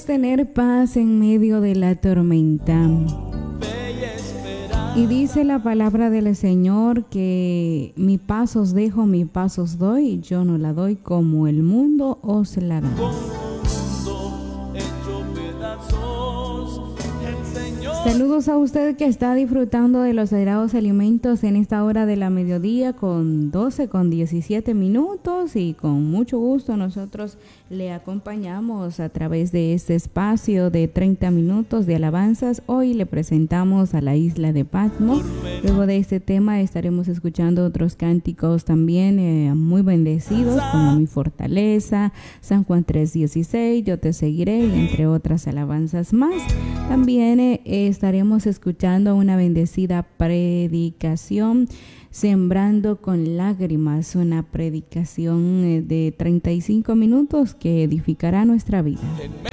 Tener paz en medio de la tormenta. Y dice la palabra del Señor que mi paz os dejo, mi paz os doy, yo no la doy como el mundo os la da. Saludos a usted que está disfrutando de los sagrados alimentos en esta hora de la mediodía con 17 minutos y con mucho gusto nosotros le acompañamos a través de este espacio de 30 minutos de alabanzas. Hoy le presentamos a la isla de Patmos. Luego de este tema estaremos escuchando otros cánticos también muy bendecidos como Mi Fortaleza, San Juan 3:16, Yo te seguiré y entre otras alabanzas más. También estaremos escuchando una bendecida predicación, Sembrando con lágrimas, una predicación de 35 minutos que edificará nuestra vida.